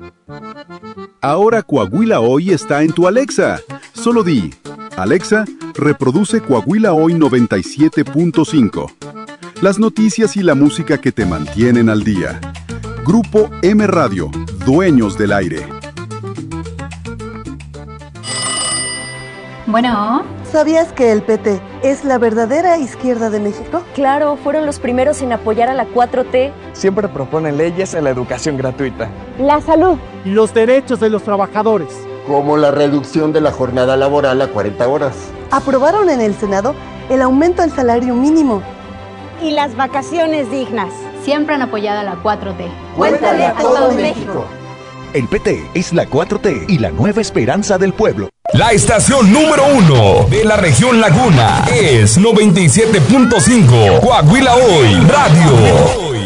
Ahora Coahuila Hoy está en tu Alexa. Solo di, Alexa, reproduce Coahuila Hoy 97.5. Las noticias y la música que te mantienen al día. Grupo M Radio, dueños del aire. Bueno. ¿Sabías que el PT es la verdadera izquierda de México? Claro, fueron los primeros en apoyar a la 4T. Siempre proponen leyes en la educación gratuita, la salud y los derechos de los trabajadores, como la reducción de la jornada laboral a 40 horas. Aprobaron en el Senado el aumento al salario mínimo y las vacaciones dignas. Siempre han apoyado a la 4T. Cuéntale a todo México. El PT es la 4T y la nueva esperanza del pueblo. La estación número 1 de la región Laguna es 97.5 Coahuila Hoy Radio.